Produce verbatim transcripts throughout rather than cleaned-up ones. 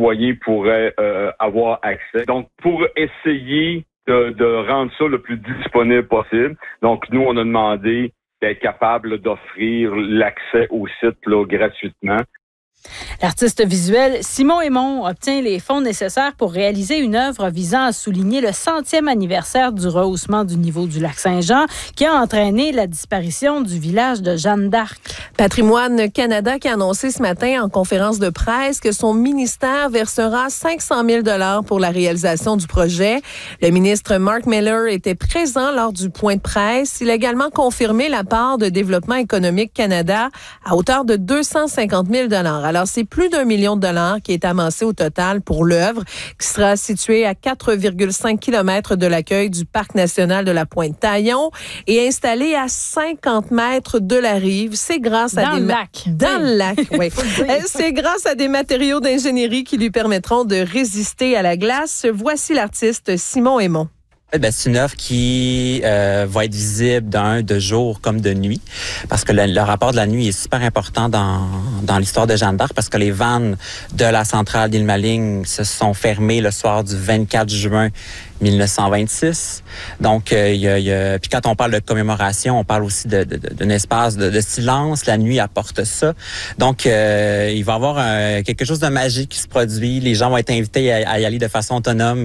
citoyens pourraient euh, avoir accès. Donc, pour essayer de, de rendre ça le plus disponible possible, donc nous, on a demandé d'être capable d'offrir l'accès au site là, gratuitement. L'artiste visuel Simon Aymon obtient les fonds nécessaires pour réaliser une œuvre visant à souligner le centième anniversaire du rehaussement du niveau du lac Saint-Jean qui a entraîné la disparition du village de Jeanne d'Arc. Patrimoine Canada qui a annoncé ce matin en conférence de presse que son ministère versera cinq cent mille dollars pour la réalisation du projet. Le ministre Mark Miller était présent lors du point de presse. Il a également confirmé la part de Développement économique Canada à hauteur de deux cent cinquante mille dollars. Alors, c'est plus d'un million de dollars qui est amassé au total pour l'œuvre, qui sera située à quatre virgule cinq kilomètres de l'accueil du Parc national de la Pointe-Taillon et installée à cinquante mètres de la rive. C'est grâce à dans des... le lac. Dans oui. le lac, oui. C'est grâce à des matériaux d'ingénierie qui lui permettront de résister à la glace. Voici l'artiste Simon Aymon. Ben, c'est une œuvre qui euh, va être visible d'un de jour comme de nuit, parce que le, le rapport de la nuit est super important dans dans l'histoire de Jeanne d'Arc, parce que les vannes de la centrale d'Île-Maligne se sont fermées le soir du vingt-quatre juin mille neuf cent vingt-six. Donc, euh, y a, y a, puis quand on parle de commémoration, on parle aussi de, de, de, d'un espace de, de silence. La nuit apporte ça. Donc, euh, il va y avoir un, quelque chose de magique qui se produit. Les gens vont être invités à, à y aller de façon autonome.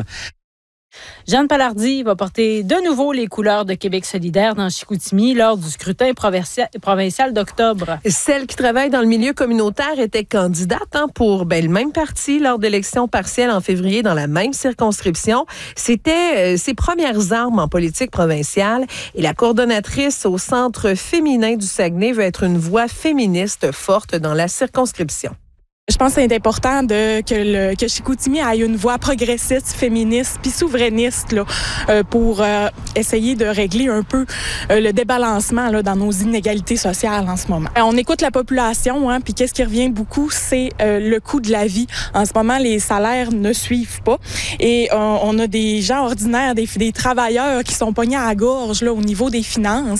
Jeanne Palardy va porter de nouveau les couleurs de Québec solidaire dans Chicoutimi lors du scrutin provincial d'octobre. Celle qui travaille dans le milieu communautaire était candidate hein, pour ben, le même parti lors d'élections partielles en février dans la même circonscription. C'était euh, ses premières armes en politique provinciale et la coordonnatrice au Centre féminin du Saguenay veut être une voix féministe forte dans la circonscription. Je pense que c'est important de, que, le, que Chicoutimi ait une voix progressiste, féministe, puis souverainiste là, euh, pour euh, essayer de régler un peu euh, le débalancement là, dans nos inégalités sociales en ce moment. On écoute la population, hein, puis qu'est-ce qui revient beaucoup, c'est euh, le coût de la vie. En ce moment, les salaires ne suivent pas et euh, on a des gens ordinaires, des, des travailleurs qui sont pognés à la gorge là, au niveau des finances.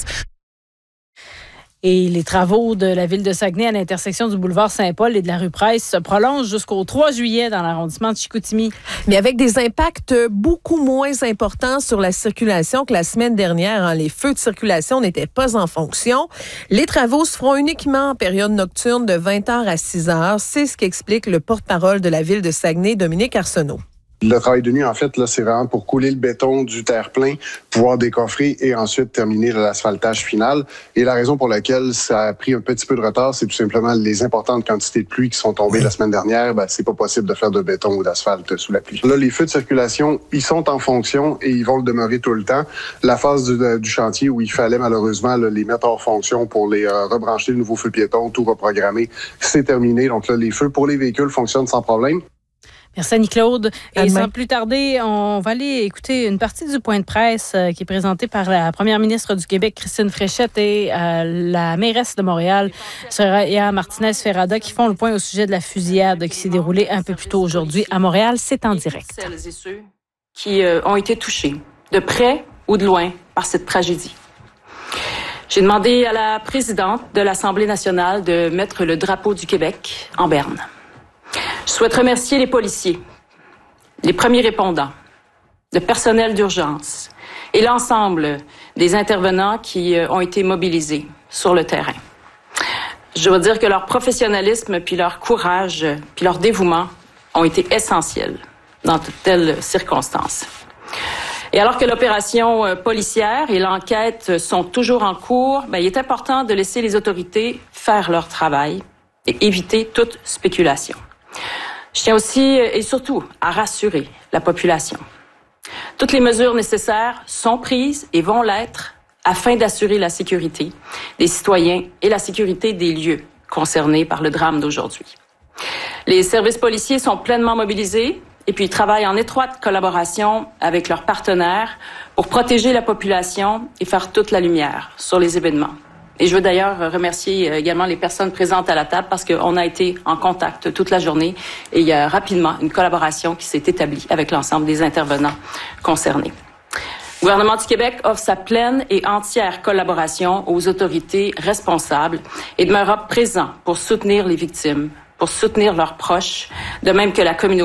Et les travaux de la ville de Saguenay à l'intersection du boulevard Saint-Paul et de la rue Price se prolongent jusqu'au trois juillet dans l'arrondissement de Chicoutimi. Mais avec des impacts beaucoup moins importants sur la circulation que la semaine dernière. Hein. Les feux de circulation n'étaient pas en fonction. Les travaux se feront uniquement en période nocturne de vingt heures à six heures. C'est ce qu'explique le porte-parole de la ville de Saguenay, Dominique Arsenault. Le travail de nuit, en fait, là, c'est vraiment pour couler le béton du terre-plein, pouvoir décoffrer et ensuite terminer l'asphaltage final. Et la raison pour laquelle ça a pris un petit peu de retard, c'est tout simplement les importantes quantités de pluie qui sont tombées la semaine dernière. Ben, c'est pas possible de faire de béton ou d'asphalte sous la pluie. Là, les feux de circulation, ils sont en fonction et ils vont le demeurer tout le temps. La phase du, du chantier où il fallait malheureusement là, les mettre hors fonction pour les euh, rebrancher le nouveau feu piéton, tout reprogrammer, c'est terminé. Donc là, les feux pour les véhicules fonctionnent sans problème. Merci Annie-Claude. Et sans plus tarder, on va aller écouter une partie du point de presse euh, qui est présenté par la première ministre du Québec, Christine Fréchette, et euh, la mairesse de Montréal, Soraya Martinez-Ferrada, qui font le point au sujet de la fusillade qui s'est déroulée un peu plus tôt aujourd'hui à Montréal. C'est en direct. Celles et ceux qui euh, ont été touchés, de près ou de loin, par cette tragédie. J'ai demandé à la présidente de l'Assemblée nationale de mettre le drapeau du Québec en berne. Je souhaite remercier les policiers, les premiers répondants, le personnel d'urgence et l'ensemble des intervenants qui ont été mobilisés sur le terrain. Je dois dire que leur professionnalisme, puis leur courage, puis leur dévouement ont été essentiels dans toutes telles circonstances. Et alors que l'opération policière et l'enquête sont toujours en cours, ben, il est important de laisser les autorités faire leur travail et éviter toute spéculation. Je tiens aussi et surtout à rassurer la population. Toutes les mesures nécessaires sont prises et vont l'être afin d'assurer la sécurité des citoyens et la sécurité des lieux concernés par le drame d'aujourd'hui. Les services policiers sont pleinement mobilisés et puis ils travaillent en étroite collaboration avec leurs partenaires pour protéger la population et faire toute la lumière sur les événements. Et je veux d'ailleurs remercier également les personnes présentes à la table parce qu'on a été en contact toute la journée et il y a rapidement une collaboration qui s'est établie avec l'ensemble des intervenants concernés. Le gouvernement du Québec offre sa pleine et entière collaboration aux autorités responsables et demeurera présent pour soutenir les victimes, pour soutenir leurs proches, de même que la communauté.